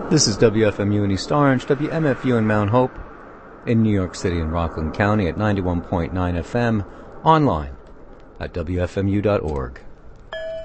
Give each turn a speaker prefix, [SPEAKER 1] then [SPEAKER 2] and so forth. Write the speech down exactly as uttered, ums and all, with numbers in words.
[SPEAKER 1] This is W F M U in East Orange, W M F U in Mount Hope, in New York City and Rockland County at ninety-one point nine F M, online at W F M U dot org.